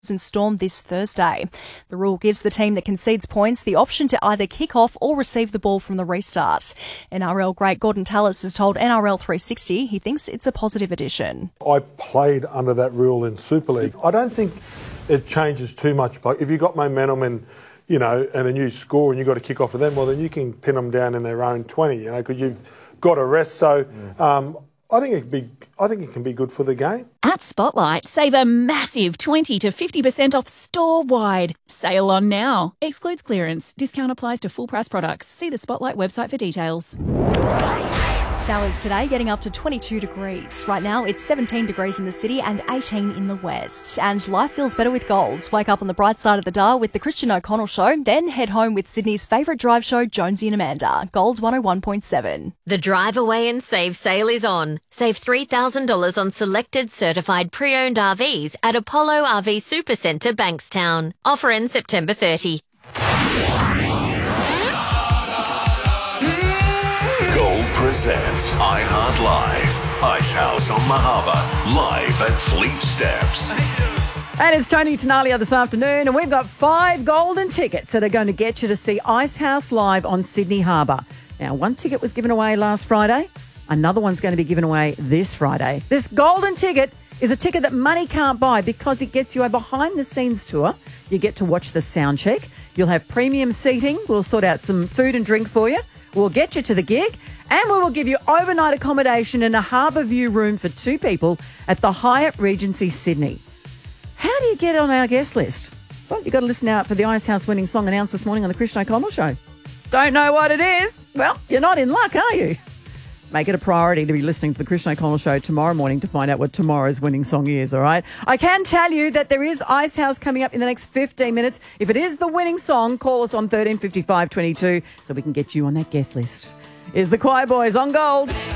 and Storm this Thursday. The rule gives the team that concedes points the option to either kick off or receive the ball from the restart. NRL great Gordon Tallis has told NRL 360 he thinks it's a positive addition. I played under that rule in Super League. I don't think it changes too much. But if you've got momentum and a new score and you've got to kick off with them, well, then you can pin them down in their own 20, because you've got a rest. So I think it can be good for the game. At Spotlight, save a massive 20 to 50% off store-wide. Sale on now. Excludes clearance. Discount applies to full-price products. See the Spotlight website for details. Showers today getting up to 22 degrees. Right now it's 17 degrees in the city and 18 in the west. And life feels better with Gold. Wake up on the bright side of the dial with the Christian O'Connell Show, then head home with Sydney's favourite drive show, Jonesy and Amanda. Gold 101.7. The Drive Away and Save sale is on. Save $3,000 on selected certified pre-owned RVs at Apollo RV Supercentre, Bankstown. Offer ends September 30. Presents iHeart Live. Ice House on the Harbour, live at Fleet Steps. And it's Tony Tenalia this afternoon, and we've got 5 golden tickets that are going to get you to see Ice House live on Sydney Harbour. Now, one ticket was given away last Friday. Another one's going to be given away this Friday. This golden ticket is a ticket that money can't buy because it gets you a behind-the-scenes tour. You get to watch the sound check. You'll have premium seating. We'll sort out some food and drink for you. We'll get you to the gig, and we will give you overnight accommodation in a harbour view room for 2 people at the Hyatt Regency Sydney. How do you get on our guest list? Well, you've got to listen out for the Ice House winning song announced this morning on the Christian O'Connell Show. Don't know what it is? Well, you're not in luck, are you? Make it a priority to be listening to the Christian O'Connell Show tomorrow morning to find out what tomorrow's winning song is, all right? I can tell you that there is Ice House coming up in the next 15 minutes. If it is the winning song, call us on 1355 22 so we can get you on that guest list. Is the Choir Boys on Gold.